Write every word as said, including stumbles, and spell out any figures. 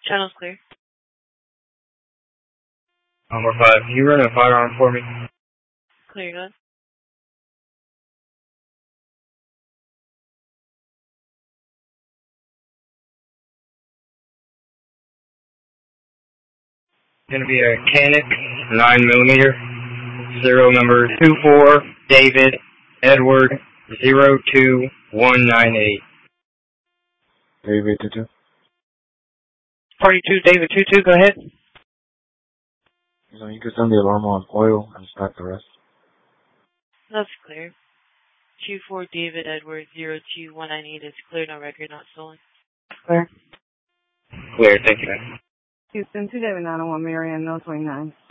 Channel's clear. Number five, can you run a firearm for me? Clear, gun. Going to be a Canik nine millimeter, serial number two four David Edward zero two one nine eight. David two two. Party two, David two two, go ahead. So you can send the alarm on oil and stack the rest. That's clear. two four David Edward zero two one nine eight is clear, no record, not stolen. Clear. Clear, thank you. Houston, two David nine oh one Marion, no twenty-nine.